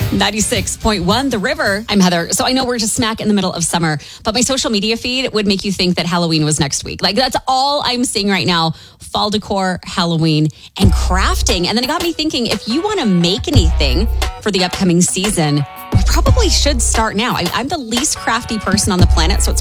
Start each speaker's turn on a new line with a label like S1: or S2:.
S1: 96.1 The River. I'm Heather. So I know we're just smack in the middle of summer, but my social media feed would make you think that Halloween was next week. Like, that's all I'm seeing right now. Fall decor, Halloween, and crafting. And then it got me thinking, if you want to make anything for the upcoming season, we probably should start now. I'm the least crafty person on the planet, so it's